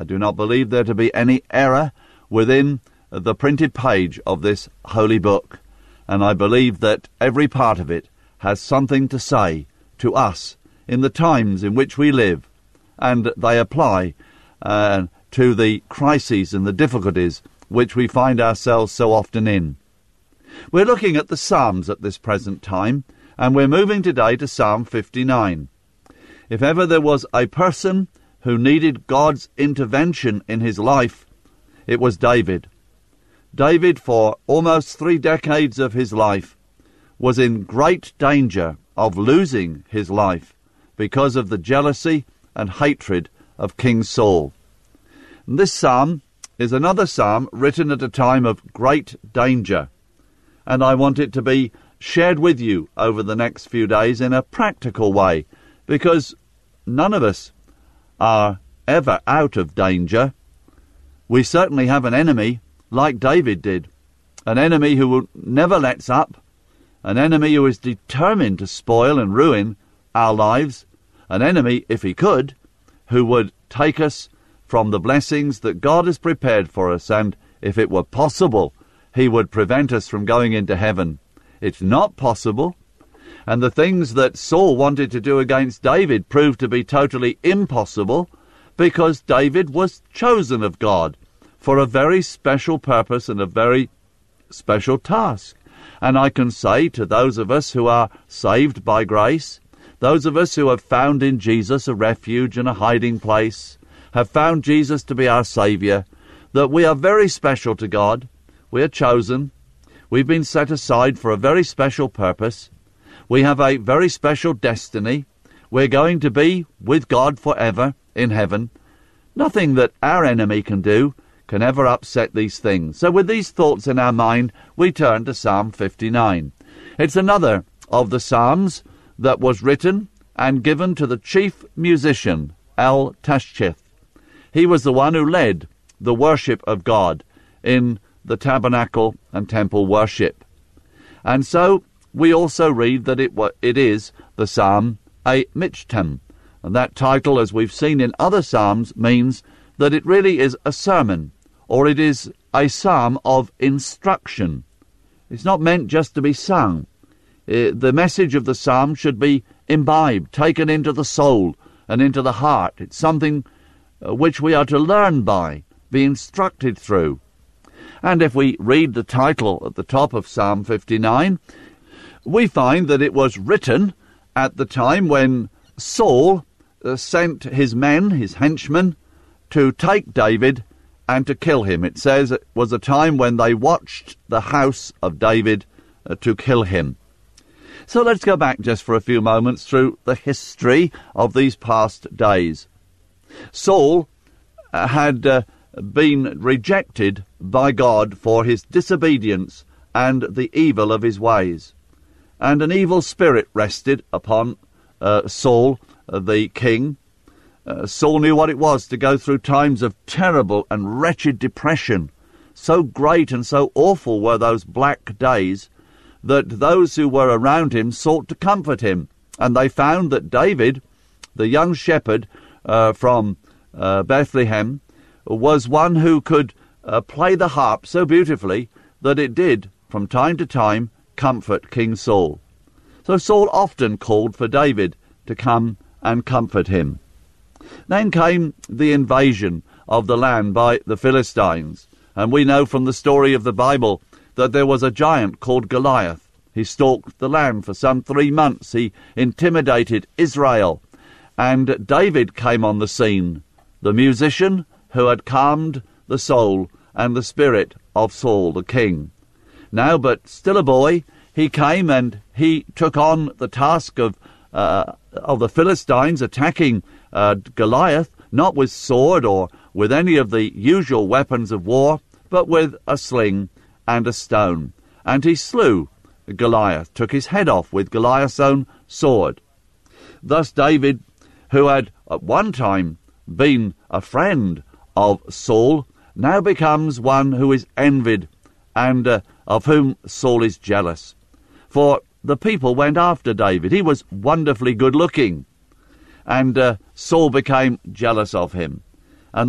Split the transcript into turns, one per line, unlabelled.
I do not believe there to be any error within the printed page of this holy book, and I believe that every part of it has something to say to us in the times in which we live, and they apply to the crises and the difficulties which we find ourselves so often in. We're looking at the Psalms at this present time, and we're moving today to Psalm 59. If ever there was a person who needed God's intervention in his life, it was David. David, for almost 3 decades of his life, was in great danger of losing his life because of the jealousy and hatred of King Saul. And this psalm is another psalm written at a time of great danger, and I want it to be shared with you over the next few days in a practical way, because none of us are ever out of danger. We certainly have an enemy, like David did, an enemy who never lets up, an enemy who is determined to spoil and ruin our lives, an enemy, if he could, who would take us from the blessings that God has prepared for us, and if it were possible, he would prevent us from going into heaven. It's not possible, and the things that Saul wanted to do against David proved to be totally impossible, because David was chosen of God for a very special purpose and a very special task. And I can say to those of us who are saved by grace, those of us who have found in Jesus a refuge and a hiding place, have found Jesus to be our Saviour, that we are very special to God. We are chosen. We've been set aside for a very special purpose. We have a very special destiny. We're going to be with God forever in heaven. Nothing that our enemy can do can ever upset these things. So with these thoughts in our mind, we turn to Psalm 59. It's another of the Psalms that was written and given to the chief musician, El-Tashchith. He was the one who led the worship of God in the tabernacle and temple worship. And so we also read that it is the Psalm a Michtam. And that title, as we've seen in other Psalms, means that it really is a sermon, or it is a psalm of instruction. It's not meant just to be sung. The message of the psalm should be imbibed, taken into the soul and into the heart. It's something which we are to learn by, be instructed through. And if we read the title at the top of Psalm 59, we find that it was written at the time when Saul sent his men, his henchmen, to take David and to kill him. It says it was a time when they watched the house of David to kill him. So let's go back just for a few moments through the history of these past days. Saul had been rejected by God for his disobedience and the evil of his ways. And an evil spirit rested upon Saul, the king. Saul knew what it was to go through times of terrible and wretched depression. So great and so awful were those black days that those who were around him sought to comfort him. And they found that David, the young shepherd from Bethlehem, was one who could play the harp so beautifully that it did, from time to time, comfort King Saul. So Saul often called for David to come and comfort him. Then came the invasion of the land by the Philistines, and we know from the story of the Bible that there was a giant called Goliath. He stalked the land for some 3 months. He intimidated Israel, and David came on the scene, the musician who had calmed the soul and the spirit of Saul, the king. Now, but still a boy, he came and he took on the task of the Philistines attacking Goliath, not with sword or with any of the usual weapons of war, but with a sling and a stone. And he slew Goliath, took his head off with Goliath's own sword. Thus David, who had at one time been a friend of Saul, now becomes one who is envied and of whom Saul is jealous. For the people went after David. He was wonderfully good-looking, and Saul became jealous of him.